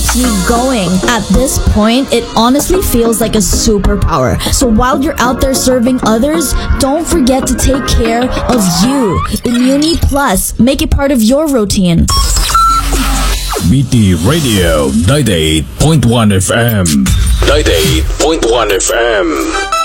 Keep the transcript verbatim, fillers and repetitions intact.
keeps you going. At this point, it honestly feels like a superpower. So while you're out there serving others, don't forget to take care of you. Immuni Plus, make it part of your routine. B T Radio ninety-eight point one F M. ninety-eight point one F M.